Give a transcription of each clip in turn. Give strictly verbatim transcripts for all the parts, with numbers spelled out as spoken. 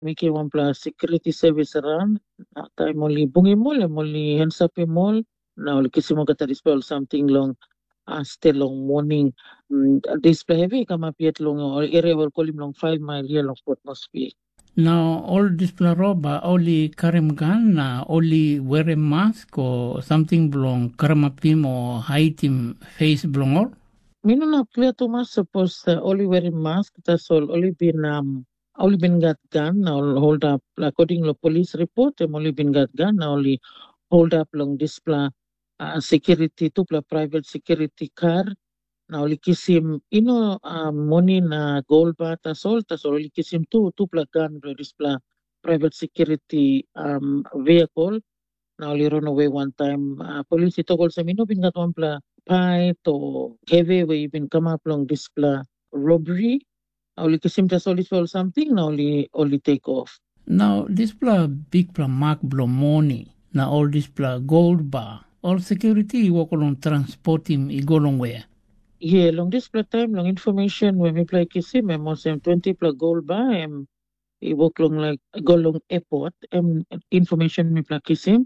Miki wampla security service around. Tay moli bungi mol, moli hands up mol. Na oli kisimo kata display something long. Uh, still long morning. Mm, display heavy kama piet long or area will call him long five mile here long Port Moresby. Now, all this roba, only karim gan na only wear a mask or something belong karamapim or haitim face belong all? Mino na clear too much suppose uh, only wearing mask. That's all. Only been um only been got gun. Now hold up according to police report. Them only been got gun. Now only hold up long display uh, security to private security car. Now only kisim ino um, money na gold bar. That's all. That's all. Only kisim two two gun display private security um vehicle. Now only run away one time. Uh, police ito also mino been got one pla fight or heavy where you been come up long display robbery. Only kisim just only for something. Now only only take off. Now, this bla big bla mark bla money, na all this bla gold bar, all security work on transport him, he go long way. Yeah, long display time, long information when we play kisim, and most twenty plus gold bar, and he work long like go long airport, and information we play kisim.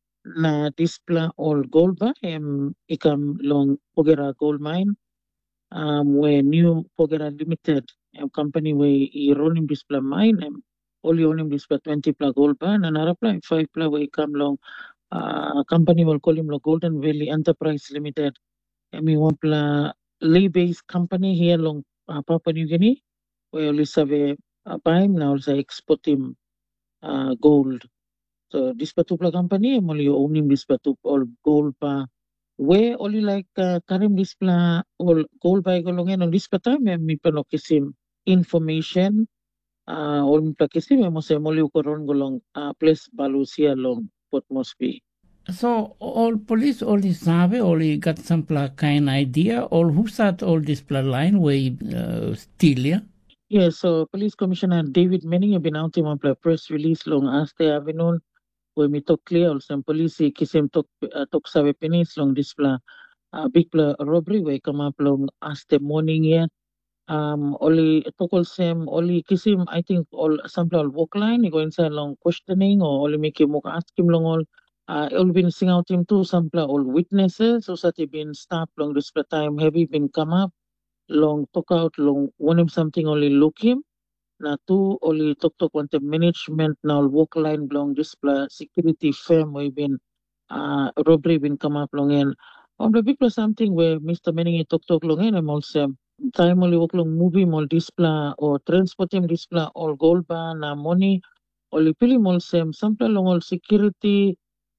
Na display all gold bar, and ikam long Pogera gold mine. Um, where new Pogera Limited, a company where he running display mine, and only only display twenty plus gold bar, and another play five plus where he come long. Uh, company will call him the Golden Valley Enterprise Limited. And we want a Lee-based company here long uh, Papua New Guinea, where we have a time now also export him uh, gold. So this particular company, I'm only owning this particular gold pa. Where only like uh, karim this pla all gold by golongan on this time, and mi panokisim information. Uh, all mi pakisim, mo sa moli ukoron golong uh, place balusia long Port Moresby. So, all police only sabe, only got some pla kind idea, or who start all this pla line where uh, steal, yeah? Yeah, so Police Commissioner David Manning have been out in one press release long as they have known when we talk clear also police kisim talk uh, talk sabe penis long this pla uh, big pla robbery we come up long as the morning here um only talk also only kisim I think all sample all walk line go inside long questioning or only make him ask him long all uh all been sing out him too sample all witnesses so that he been stopped long this pla time heavy been come up long talk out long want him something only look him na tu only tok tok want the management na walk line belong display security firm we been uh robbery been come up long and on the big plus something where Mister Manning tok tok long and I'm also time only walk long movie mall display or transport him display all gold bar na money only pili mall sem sample long all security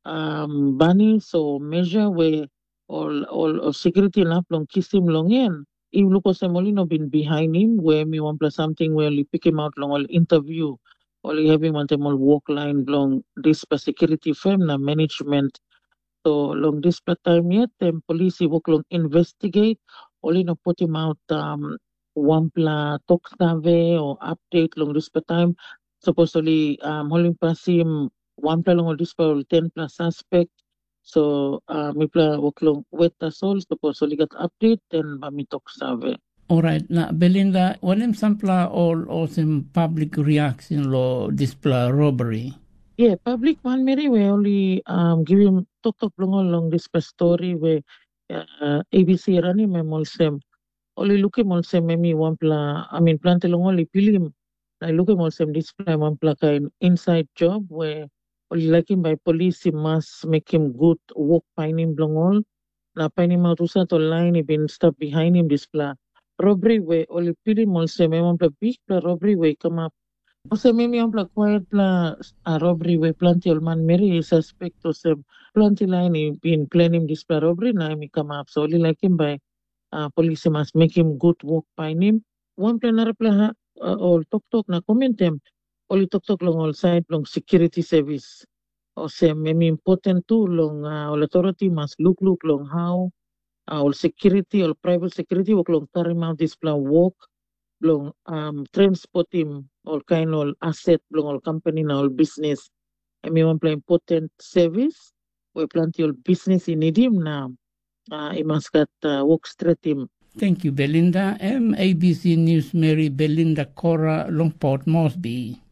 um bunny so measure where all all, all security na long kiss him long and if Lucas Molino been behind him, where me want plus something where we pick him out long all interview, only having want him all walk line long this pa security firm na management. So long this pa time yet, then police work long investigate, only no put him out um one pla talk survey or update long this pa time. Supposedly um holding pass him one pla long all this pa ten plus suspect. So uh, mi pla work long wet as all supposedly got update then ba mi talk survey. All right. Now, Belinda, what am sampla all awesome public reaction law display robbery? Yeah, public one Mary we only um give him talk talk long along this pa story where uh, A B C rani me molsem only look him molsem me one pla I mean plant long only pilim I look him molsem display one pla kind inside job where only like him by police he must make him good walk find him long all na find him out usa to line he been stuck behind him display robbery where only pilim molsem me one pla big pla robbery where come up Ose mimi ang pla quiet pla a robbery we planti man meri suspect to se planti line in planning this pla robbery na mi come up so only like him by uh, police must make him good walk by him one plan na pla ha uh, all tok tok na comment him only tok tok long all side long security service o se mimi important too long uh, all authority must look look long how uh, all security all private security work long carry out this pla walk long um transport him all kind of asset long all company na all business I mean one play important service we plenty all business in need him now uh, he must get uh, work straight him. Thank you, Belinda. M A B C News Mary Belinda Cora Longport Moresby.